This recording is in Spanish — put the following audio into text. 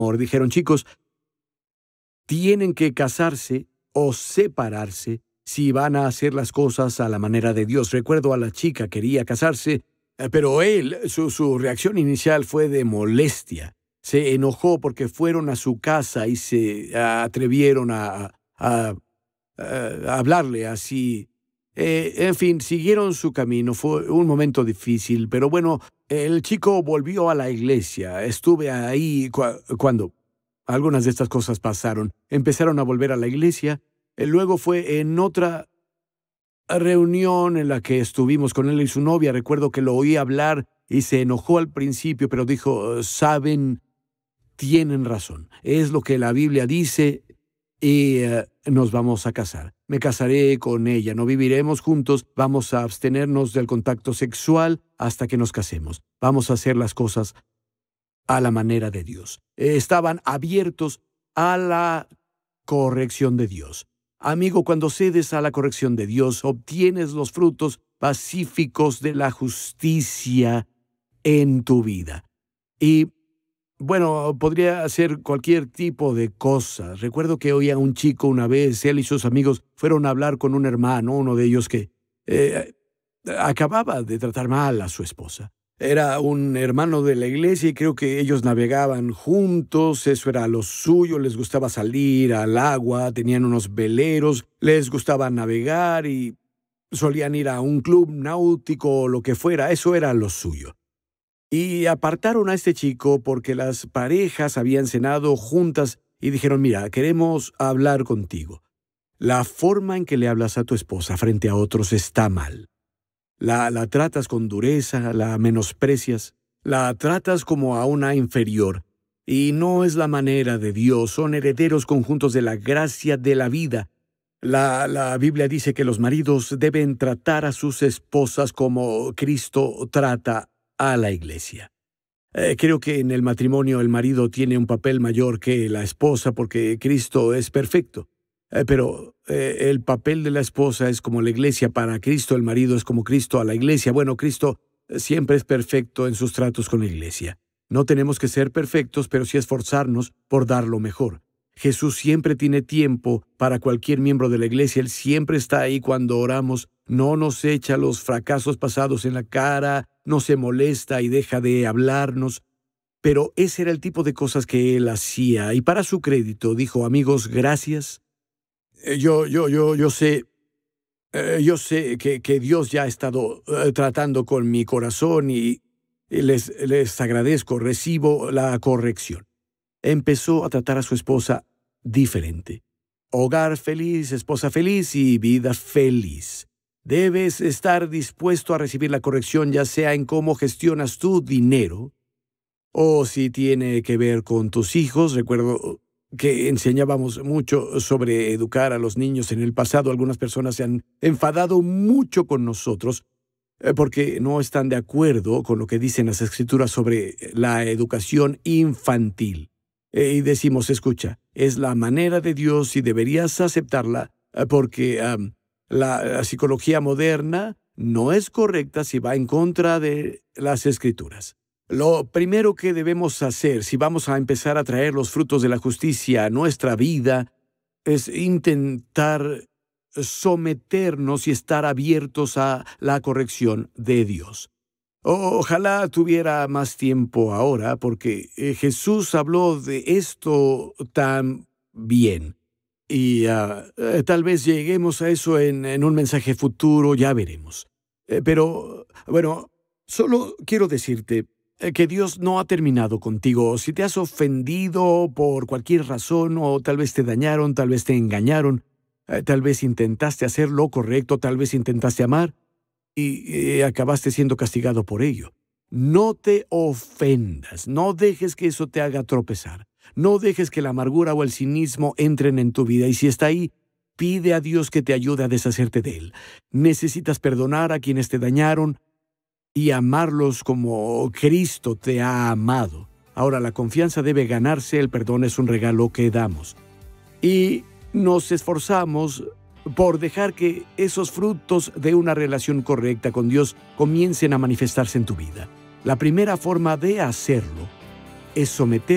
Dijeron, chicos, tienen que casarse o separarse si van a hacer las cosas a la manera de Dios. Recuerdo a la chica, quería casarse, pero su reacción inicial fue de molestia. Se enojó porque fueron a su casa y se atrevieron a hablarle así. En fin, siguieron su camino. Fue un momento difícil, pero bueno, el chico volvió a la iglesia. Estuve ahí cuando algunas de estas cosas pasaron. Empezaron a volver a la iglesia. Luego fue en otra reunión en la que estuvimos con él y su novia. Recuerdo que lo oí hablar y se enojó al principio, pero dijo, saben, tienen razón. Es lo que la Biblia dice y nos vamos a casar. Me casaré con ella, no viviremos juntos, vamos a abstenernos del contacto sexual hasta que nos casemos. Vamos a hacer las cosas a la manera de Dios. Estaban abiertos a la corrección de Dios. Amigo, cuando cedes a la corrección de Dios, obtienes los frutos pacíficos de la justicia en tu vida. Y bueno, podría hacer cualquier tipo de cosas. Recuerdo que oía a un chico una vez, él y sus amigos fueron a hablar con un hermano, uno de ellos que acababa de tratar mal a su esposa. Era un hermano de la iglesia y creo que ellos navegaban juntos, eso era lo suyo, les gustaba salir al agua, tenían unos veleros, les gustaba navegar y solían ir a un club náutico o lo que fuera, eso era lo suyo. Y apartaron a este chico porque las parejas habían cenado juntas y dijeron, mira, queremos hablar contigo. La forma en que le hablas a tu esposa frente a otros está mal. La tratas con dureza, la menosprecias, la tratas como a una inferior. Y no es la manera de Dios, son herederos conjuntos de la gracia de la vida. La Biblia dice que los maridos deben tratar a sus esposas como Cristo trata a la iglesia. Creo que en el matrimonio el marido tiene un papel mayor que la esposa porque Cristo es perfecto. Pero el papel de la esposa es como la iglesia para Cristo, el marido es como Cristo a la iglesia. Bueno, Cristo siempre es perfecto en sus tratos con la iglesia. No tenemos que ser perfectos, pero sí esforzarnos por dar lo mejor. Jesús siempre tiene tiempo para cualquier miembro de la iglesia. Él siempre está ahí cuando oramos. No nos echa los fracasos pasados en la cara, no se molesta y deja de hablarnos. Pero ese era el tipo de cosas que él hacía. Y para su crédito dijo, amigos, gracias. Yo sé que Dios ya ha estado tratando con mi corazón y les agradezco, recibo la corrección. Empezó a tratar a su esposa diferente. Hogar feliz, esposa feliz y vida feliz. Debes estar dispuesto a recibir la corrección, ya sea en cómo gestionas tu dinero o si tiene que ver con tus hijos. Recuerdo que enseñábamos mucho sobre educar a los niños en el pasado. Algunas personas se han enfadado mucho con nosotros porque no están de acuerdo con lo que dicen las Escrituras sobre la educación infantil. Y decimos, escucha, es la manera de Dios y deberías aceptarla porque la psicología moderna no es correcta si va en contra de las Escrituras. Lo primero que debemos hacer si vamos a empezar a traer los frutos de la justicia a nuestra vida es intentar someternos y estar abiertos a la corrección de Dios. Ojalá tuviera más tiempo ahora porque Jesús habló de esto tan bien. Y tal vez lleguemos a eso en un mensaje futuro, ya veremos. Pero, bueno, solo quiero decirte que Dios no ha terminado contigo. Si te has ofendido por cualquier razón, o tal vez te dañaron, tal vez te engañaron, tal vez intentaste hacer lo correcto, tal vez intentaste amar, y acabaste siendo castigado por ello. No te ofendas, no dejes que eso te haga tropezar. No dejes que la amargura o el cinismo entren en tu vida, y si está ahí, pide a Dios que te ayude a deshacerte de él. Necesitas perdonar a quienes te dañaron y amarlos como Cristo te ha amado. Ahora, la confianza debe ganarse, el perdón es un regalo que damos. Y nos esforzamos por dejar que esos frutos de una relación correcta con Dios comiencen a manifestarse en tu vida. La primera forma de hacerlo es someter